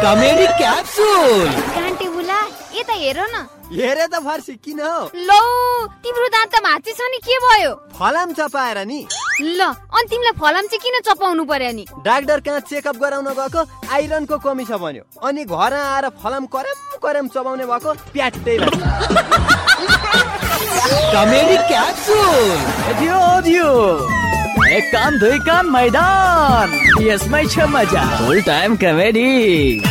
Comedy capsule. कान्टी बुला यता हेर न। हेरे त फर्सी किन हो? लौ तिम्रो दाँत त भाँची छ नि, के भयो? फलाम चपाएर नि। ल अनि तिमीलाई फलाम चाहिँ किन चपाउनु पर्यो नि? डाक्टर कहाँ चेकअप गराउन गएको आइरनको कमी छ भन्यो, अनि घर आएर फलाम करम चबाउने भएको प्याट्टै लाग्छ। Comedy capsule. दियो एक काम दुई काम मैदान, यसमै छ मजा। फुल टाइम कमेडी।